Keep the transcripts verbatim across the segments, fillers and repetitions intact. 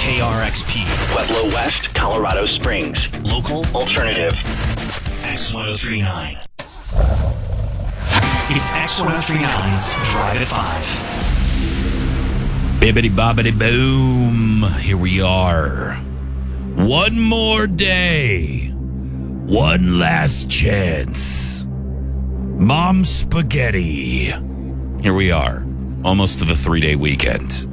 K R X P. Pueblo West, Colorado Springs. Local Alternative. X ten thirty-nine. It's X ten thirty-nine's Drive at five. Bibbidi bobbidi boom. Here we are. One more day. One last chance. Mom spaghetti. Here we are. Almost to the three-day weekend.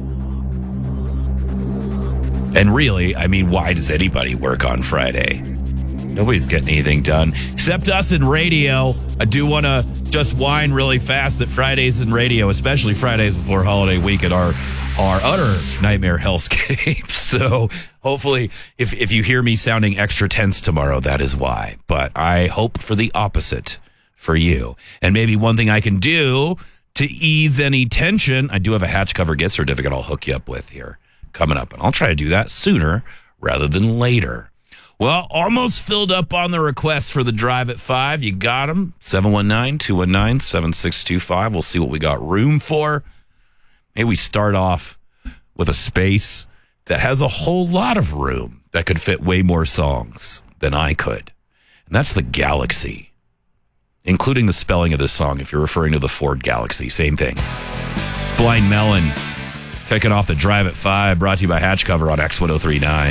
And really, I mean, why does anybody work on Friday? Nobody's getting anything done except us in radio. I do want to just whine really fast that Fridays in radio, especially Fridays before holiday weekend, are are utter nightmare hellscapes. So hopefully, if, if you hear me sounding extra tense tomorrow, that is why. But I hope for the opposite for you. And maybe one thing I can do to ease any tension, I do have a hatch cover gift certificate I'll hook you up with here coming up. And I'll try to do that sooner rather than later. Well, almost filled up on the requests for the Drive at five. You got them. seven one nine, two one nine, seven six two five. We'll see what we got room for. Maybe we start off with a space that has a whole lot of room that could fit way more songs than I could. And that's the Galaxy, including the spelling of this song if you're referring to the Ford Galaxy. Same thing. It's Blind Melon kicking off the Drive at five, brought to you by Hatch Cover on X ten thirty-nine.